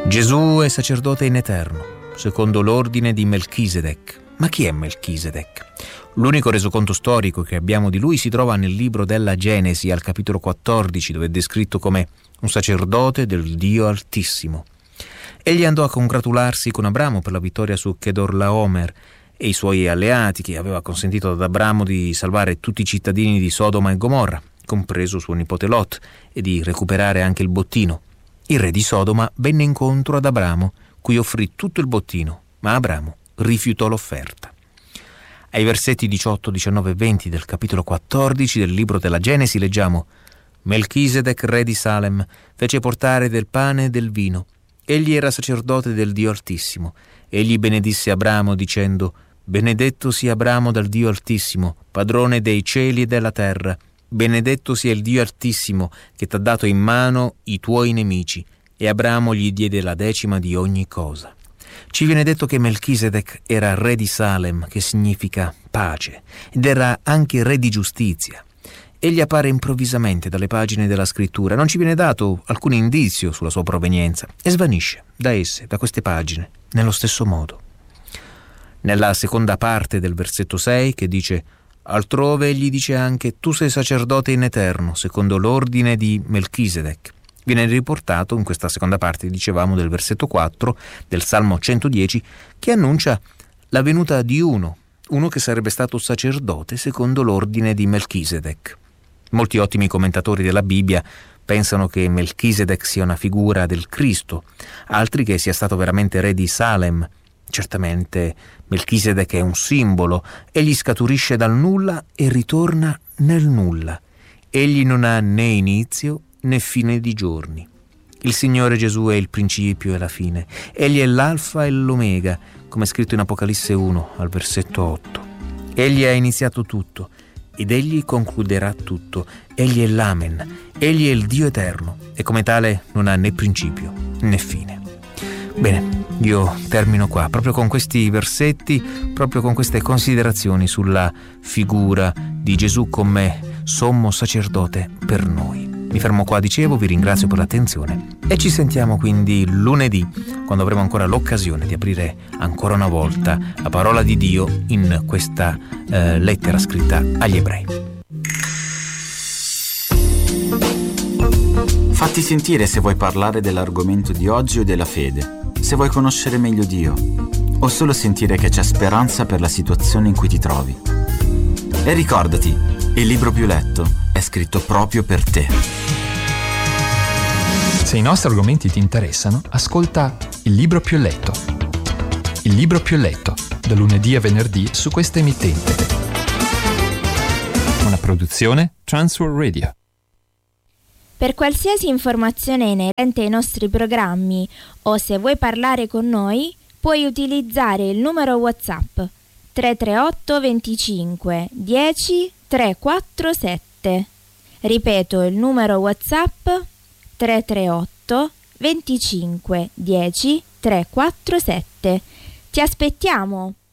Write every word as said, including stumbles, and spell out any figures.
Gesù è sacerdote in eterno, secondo l'ordine di Melchisedec. Ma chi è Melchisedec? L'unico resoconto storico che abbiamo di lui si trova nel libro della Genesi, al capitolo quattordici, dove è descritto come un sacerdote del Dio Altissimo. Egli andò a congratularsi con Abramo per la vittoria su Chedorlaomer e i suoi alleati, che aveva consentito ad Abramo di salvare tutti i cittadini di Sodoma e Gomorra, compreso suo nipote Lot, e di recuperare anche il bottino. Il re di Sodoma venne incontro ad Abramo, cui offrì tutto il bottino, ma Abramo rifiutò l'offerta. Ai versetti diciotto, diciannove e venti del capitolo quattordici del libro della Genesi leggiamo: Melchisedec, re di Salem, fece portare del pane e del vino. Egli era sacerdote del Dio Altissimo. Egli benedisse Abramo dicendo: Benedetto sia Abramo dal Dio Altissimo, padrone dei cieli e della terra. Benedetto sia il Dio Altissimo che t'ha dato in mano i tuoi nemici. E Abramo gli diede la decima di ogni cosa. Ci viene detto che Melchisedec era re di Salem, che significa pace, ed era anche re di giustizia. Egli appare improvvisamente dalle pagine della scrittura, non ci viene dato alcun indizio sulla sua provenienza e svanisce da esse, da queste pagine, nello stesso modo. Nella seconda parte del versetto sei, che dice: altrove egli dice anche: tu sei sacerdote in eterno, secondo l'ordine di Melchisedec. Viene riportato in questa seconda parte, dicevamo, del versetto quattro del Salmo centodieci, che annuncia la venuta di uno, uno che sarebbe stato sacerdote secondo l'ordine di Melchisedec. Molti ottimi commentatori della Bibbia pensano che Melchisedec sia una figura del Cristo, altri che sia stato veramente re di Salem. Certamente Melchisedec è un simbolo, egli scaturisce dal nulla e ritorna nel nulla. Egli non ha né inizio né fine di giorni. Il Signore Gesù è il principio e la fine. Egli è l'alfa e l'omega, come è scritto in Apocalisse uno al versetto otto. Egli ha iniziato tutto ed egli concluderà tutto. Egli è l'Amen. Egli è il Dio eterno e come tale non ha né principio né fine. Bene, io termino qua, proprio con questi versetti, proprio con queste considerazioni sulla figura di Gesù come sommo sacerdote per noi. Mi fermo qua, dicevo, vi ringrazio per l'attenzione e ci sentiamo quindi lunedì, quando avremo ancora l'occasione di aprire ancora una volta la parola di Dio in questa eh, lettera scritta agli ebrei. Fatti sentire se vuoi parlare dell'argomento di oggi o della fede, se vuoi conoscere meglio Dio o solo sentire che c'è speranza per la situazione in cui ti trovi. E ricordati, il libro più letto è scritto proprio per te. Se i nostri argomenti ti interessano, ascolta Il libro più letto. Il libro più letto, da lunedì a venerdì su questa emittente. Una produzione Transworld Radio. Per qualsiasi informazione inerente ai nostri programmi o se vuoi parlare con noi, puoi utilizzare il numero WhatsApp tre tre otto venticinque dieci trecentoquarantasette. Ripeto il numero WhatsApp tre tre otto venticinque dieci trecentoquarantasette. Ti aspettiamo!